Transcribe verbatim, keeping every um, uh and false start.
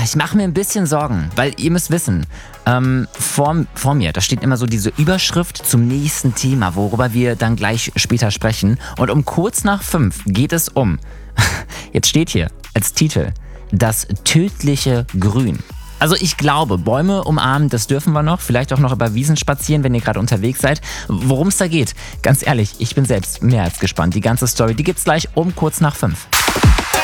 ich mache mir ein bisschen Sorgen, weil ihr müsst wissen, ähm, vor, vor mir, da steht immer so diese Überschrift zum nächsten Thema, worüber wir dann gleich später sprechen. Und um kurz nach fünf geht es um, jetzt steht hier als Titel, das tödliche Grün. Also ich glaube, Bäume umarmen, das dürfen wir noch. Vielleicht auch noch über Wiesen spazieren, wenn ihr gerade unterwegs seid. Worum es da geht, ganz ehrlich, ich bin selbst mehr als gespannt. Die ganze Story, die gibt's gleich um kurz nach fünf.